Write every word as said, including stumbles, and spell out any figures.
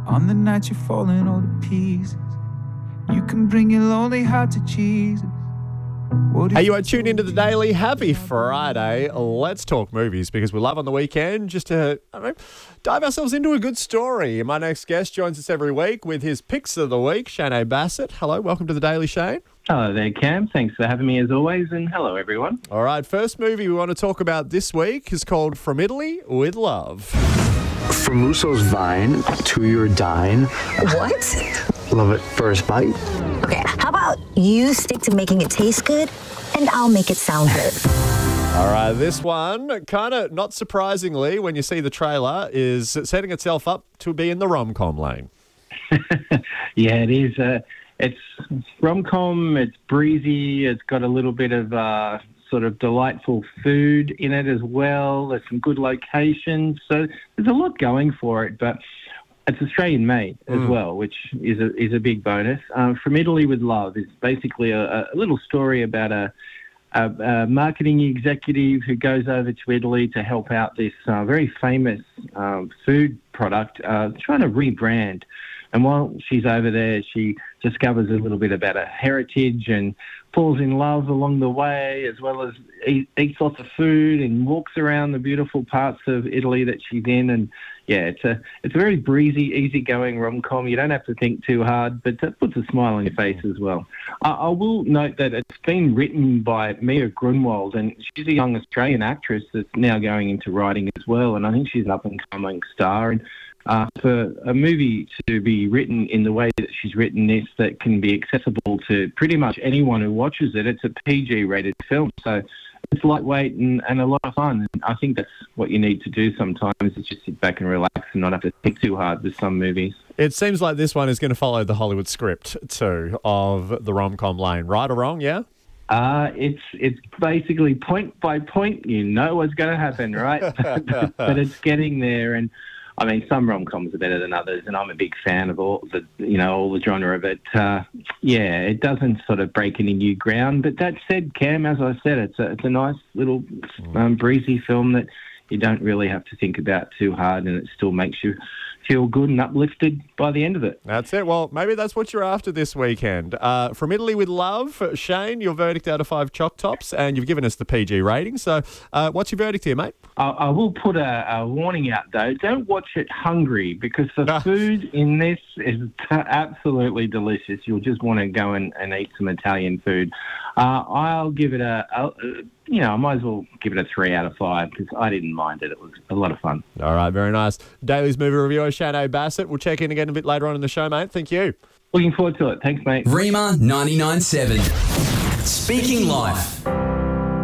On the night you're falling all to pieces, you can bring your lonely heart to Jesus. Hey, you are tuned into The Daily. Happy Friday. Let's talk movies because we love on the weekend just to I don't know, dive ourselves into a good story. My next guest joins us every week with his picks of the week, Shane Bassett. Hello, welcome to The Daily, Shane. Hello there, Cam. Thanks for having me as always, and hello, everyone. All right, first movie we want to talk about this week is called From Italy with Love. From Musso's vine to your dine. What? Love at first bite. Okay, how about you stick to making it taste good, and I'll make it sound good. All right, this one, kind of not surprisingly, when you see the trailer, is setting itself up to be in the rom-com lane. Yeah, it is. Uh, it's rom-com, it's breezy, it's got a little bit of uh, sort of delightful food in it as well. There's some good locations, so there's a lot going for it, but it's Australian-made as Mm. well, which is a is a big bonus. Um, From Italy with Love is basically a, a little story about a, a, a marketing executive who goes over to Italy to help out this uh, very famous um, food product, uh, trying to rebrand. And while she's over there, she discovers a little bit about her heritage and falls in love along the way, as well as eat, eats lots of food and walks around the beautiful parts of Italy that she's in. And yeah, it's a it's a very breezy, easygoing rom-com. You don't have to think too hard, but that puts a smile on your face as well. I, I will note that it's been written by Mia Grunwald, and she's a young Australian actress that's now going into writing as well, and I think she's an up-and-coming star. And uh, for a movie to be written in the way that she's written this, that can be accessible to pretty much anyone who watches it, it's a P G-rated film, so it's lightweight and, and a lot of fun. And I think that's what you need to do sometimes, is just sit back and relax and not have to think too hard with some movies. It seems like this one is going to follow the Hollywood script, too, of the rom-com lane. Right or wrong, yeah? Uh, it's it's basically point by point. You know what's going to happen, right? But it's getting there. And, I mean, some rom-coms are better than others, and I'm a big fan of all the, you know, all the genre. But, uh, yeah, it doesn't sort of break any new ground. But that said, Cam, as I said, it's a, it's a nice little um, breezy film that you don't really have to think about too hard, and it still makes you feel good and uplifted by the end of it. That's it. Well, maybe that's what you're after this weekend. Uh, From Italy with Love, Shane, your verdict out of five Choc Tops, and you've given us the P G rating. So uh, what's your verdict here, mate? I, I will put a, a warning out, though. Don't watch it hungry, because the No. food in this is t- absolutely delicious. You'll just want to go and, and eat some Italian food. Uh, I'll give it a, a, you know, I might as well give it a three out of five, because I didn't mind it. It was a lot of fun. All right, very nice. Daily's movie reviewer, Shane Bassett. We'll check in again a bit later on in the show, mate. Thank you. Looking forward to it. Thanks, mate. Rima ninety-nine point seven. Speaking Life.